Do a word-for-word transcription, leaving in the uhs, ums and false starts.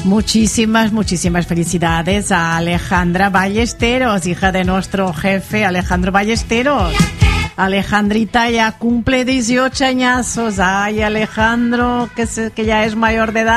Muchísimas, muchísimas felicidades a Alejandra Ballesteros, hija de nuestro jefe Alejandro Ballesteros. Alejandrita ya cumple dieciocho añazos. Ay, Alejandro, que, se, que ya es mayor de edad.